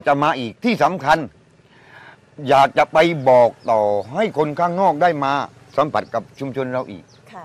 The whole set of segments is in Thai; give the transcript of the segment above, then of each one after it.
จะมาอีกที่สำคัญอยากจะไปบอกต่อให้คนข้างนอกได้มาสัมผัสกับชุมชนเราอีกค่ะ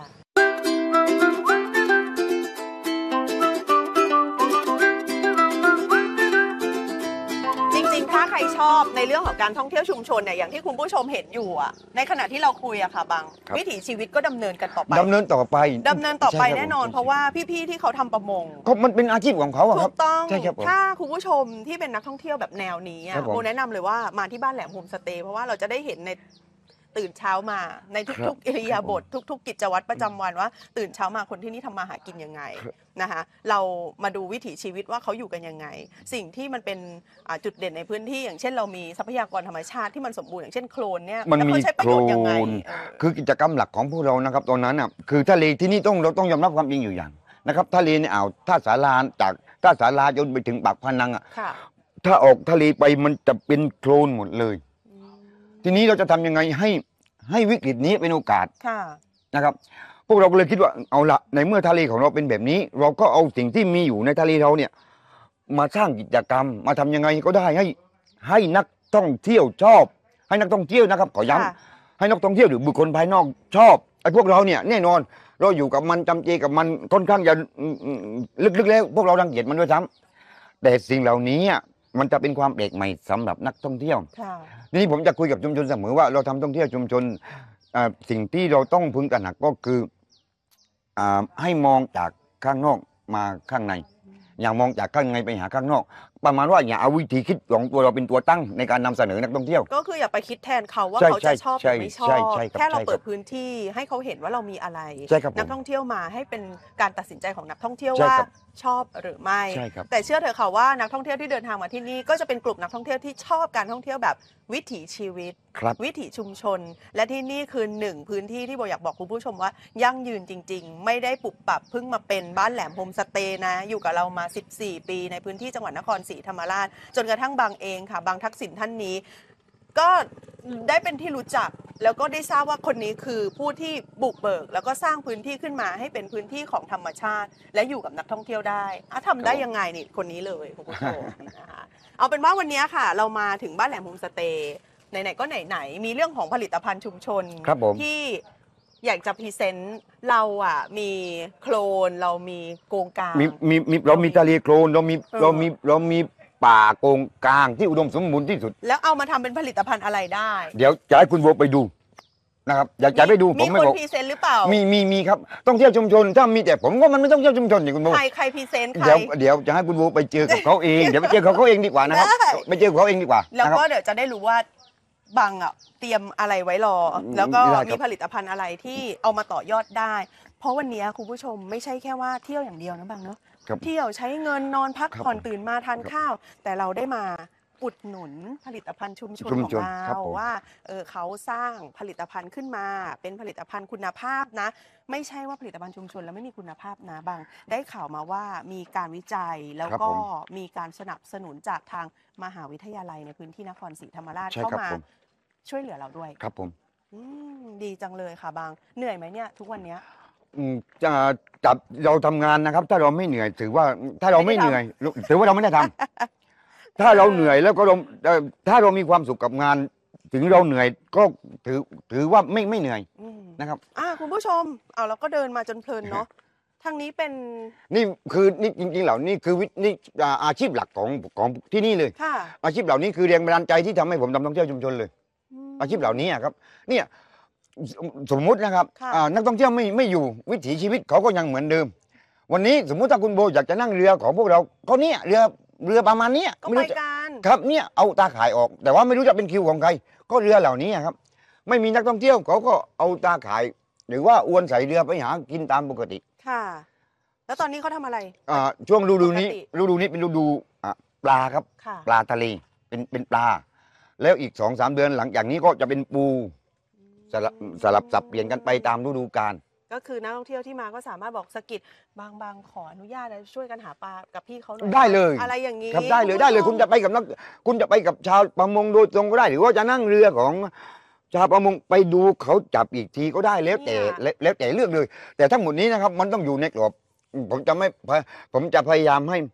ถ้าใครชอบในเรื่องของการท่องเที่ยวชุมชนเนี่ยอย่างที่คุณผู้ชมเห็นอยู่อ่ะในขณะที่เราคุยอะค่ะบางวิถีชีวิตก็ดำเนินกันต่อไปดำเนินต่อไปแน่นอนเพราะว่าพี่ๆที่เขาทำประมงก็มันเป็นอาชีพของเขาครับถูกต้องถ้าคุณผู้ชมที่เป็นนักท่องเที่ยวแบบแนวนี้โบแนะนำเลยว่ามาที่บ้านแหลมโฮมสเตย์เพราะว่าเราจะได้เห็นในตื่นเช้ามาในทุกๆอิริยาบถทุกๆกิจวัตรประจำวันว่าตื่นเช้ามาคนที่นี่ทำมาหากินยังไงนะคะเรามาดูวิถีชีวิตว่าเขาอยู่กันยังไงสิ่งที่มันเป็นจุดเด่นในพื้นที่อย่างเช่นเรามีทรัพยากรธรรมชาติที่มันสมบูรณ์อย่างเช่นโคลนเนี่ยมันมีใช้ประโยชน์ยังไงคือกิจกรรมหลักของพวกเรานะครับตอนนั้นคือทะเลที่นี่เราต้องยอมรับความจริงอยู่อย่างนะครับทะเลในอ่าวท่าสาราจากท่าสาราจนไปถึงปากพนังถ้าออกทะเลไปมันจะเป็นโคลนหมดเลยทีนี้เราจะทำยังไงให้วิกฤตนี้เป็นโอกาสนะครับพวกเราก็เลยคิดว่าเอาละในเมื่อทะเลของเราเป็นแบบนี้เราก็เอาสิ่งที่มีอยู่ในทะเลเราเนี่ยมาสร้างกิจกรรมมาทำยังไงก็ได้ให้นักท่องเที่ยวชอบให้นักท่องเที่ยวนะครับขอย้ำให้นักท่องเที่ยวหรือบุคคลภายนอกชอบไอ้พวกเราเนี่ยแน่นอนเราอยู่กับมันจำเจกับมันค่อนข้างจะลึกๆแล้วพวกเรารังเกียจมันด้วยซ้ำแต่สิ่งเหล่านี้มันจะเป็นความแปลกใหม่สำหรับนักท่องเที่ยวทีนี้ผมจะคุยกับชุมชนเสมอว่าเราทำท่องเที่ยวชุมชนสิ่งที่เราต้องพึงตระหนักก็คือให้มองจากข้างนอกมาข้างในอย่ามองจากข้างในไปหาข้างนอกประมาณว่าอย่าเอาวิธีคิดของตัวเราเป็นตัวตั้งในการนำเสนอนักท่องเที่ยวก็คืออย่าไปคิดแทนเขาว่าเขาจะชอบหรือไม่ชอบแค่เราเปิดพื้นที่ให้เขาเห็นว่าเรามีอะไรนักท่องเที่ยวมาให้เป็นการตัดสินใจของนักท่องเที่ยวว่าชอบหรือไม่แต่เชื่อเถอะค่ะว่านักท่องเที่ยวที่เดินทางมาที่นี่ก็จะเป็นกลุ่มนักท่องเที่ยวที่ชอบการท่องเที่ยวแบบวิถีชีวิตวิถีชุมชนและที่นี่คือ1พื้นที่ที่โบอยากบอกคุณผู้ชมว่ายั่งยืนจริงๆไม่ได้ปรับปรับเพิ่งมาเป็นบ้านแหลมโฮมสเตย์นะอยู่กับเรามา14 ปีในพื้นที่จังหวัดนครศรีธรรมราชจนกระทั่งบางเองค่ะบางทักษิณท่านนี้ก็ได้เป็นที่รู้จักแล้วก็ได้ทราบว่าคนนี้คือผู้ที่บุกเบิกแล้วก็สร้างพื้นที่ขึ้นมาให้เป็นพื้นที่ของธรรมชาติและอยู่กับนักท่องเที่ยวได้ทำได้ยังไงนี่คนนี้เลยคุณผู้ชมนะคะเอาเป็นว่าวันนี้ค่ะเรามาถึงบ้านแหลมโฮมสเตย์ไหนๆก็ไหนๆมีเรื่องของผลิตภัณฑ์ชุมชนที่อยากจะพรีเซนต์เรามีโคลนเรามีโกงกางเรามีทะเลโคลนเรามีป่าโกงกางที่อุดมสมบูรณ์ที่สุดแล้วเอามาทำเป็นผลิตภัณฑ์อะไรได้เดี๋ยวจะให้คุณโบไปดูนะครับอยากจะไปดูผมไม่บอกมีคนพรีเซนต์หรือเปล่ามีครับต้องเที่ยวชุมชนถ้ามีแต่ผมก็มันไม่ต้องเที่ยวชุมชนอย่างคุณโบใครพรีเซนต์เดี๋ยวจะให้คุณโบไปเจอกับเขาเองเดี๋ยวไปเจอเขาเองดีกว่านะครับไปเจอเขาเองดีกว่าแล้วก็เดี๋ยวจะได้รู้ว่าบางเตรียมอะไรไว้รอแล้วก็มีผลิตภัณฑ์อะไรที่เอามาต่อยอดได้เพราะวันนี้คุณผู้ชมไม่ใช่แค่ว่าเที่ยวอย่างเดียวนะบางเนาะเที่ยวใช้เงินนอนพักผ่อนตื่นมาทานข้าวแต่เราได้มาอุดหนุนผลิตภัณฑ์ชุมชนของเราว่าเขาสร้างผลิตภัณฑ์ขึ้นมาเป็นผลิตภัณฑ์คุณภาพนะไม่ใช่ว่าผลิตภัณฑ์ชุมชนแล้วไม่มีคุณภาพนะบางได้ข่าวมาว่ามีการวิจัยแล้วก็มีการสนับสนุนจากทางมหาวิทยาลัยในพื้นที่นครศรีธรรมราชเข้ามาช่วยเหลือเราด้วยครับผมดีจังเลยค่ะบางเหนื่อยไหมเนี่ยทุกวันนี้จะจับเราทำงานนะครับถ้าเราไม่เหนื่อยถือว่าถ้าเราไม่เหนื่อยถือว่าเราไม่ได้ทำถ้าเราเหนื่อยแล้วก็ถ้าเรามีความสุขกับงานถึงเราเหนื่อยก็ถือว่าไม่เหนื่อยนะครับคุณผู้ชมเราก็เดินมาจนเพลินเนาะทางนี้เป็นนี่คือนี่จริงๆเหล่านี้คือนี่อาชีพหลักของที่นี่เลยอาชีพเหล่านี้คือแรงบันดาลใจที่ทำให้ผมทำท่องเที่ยวชุมชนเลยอาชีพเหล่านี้ครับเนี่ยสมมุตินะครับนักท่องเที่ยวไม่อยู่วิถีชีวิตเขาก็ยังเหมือนเดิมวันนี้สมมุติถ้าคุณโบอยากจะนั่งเรือของพวกเราก็เนี่ยเรือประมาณนี้ไม่รู้กันครับเนี่ยเอาตาข่ายออกแต่ว่าไม่รู้จะเป็นคิวของใครก็เรือเหล่านี้ครับไม่มีนักท่องเที่ยวเขาก็เอาตาข่ายหรือว่าอวนใส่เรือไปหากินตามปกติค่ะแล้วตอนนี้เขาทำอะไรช่วงฤดูนี้เป็นฤดูปลาครับปลาทะเลเป็นปลาแล้วอีก2-3 เดือนหลังจากนี้ก็จะเป็นปูสลับสับเปลี่ยนกันไปตามฤดูกาลก็คือนักท่องเที่ยวที่มาก็สามารถบอกสกิดบางขออนุญาตช่วยกันหาปลากับพี่เขาหน่อยได้เลยอะไรอย่างนี้ครับได้เลยคุณจะไปกับชาวประมงโดยตรงก็ได้หรือว่าจะนั่งเรือของชาวประมงไปดูเขาจับอีกทีก็ได้แล้วแต่เลือกเลยแต่ทั้งหมดนี้นะครับมันต้องอยู่ในกรอบผมจะพยายาม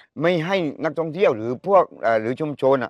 ไม่ให้นักท่องเที่ยวหรือพวกหรือชุมชน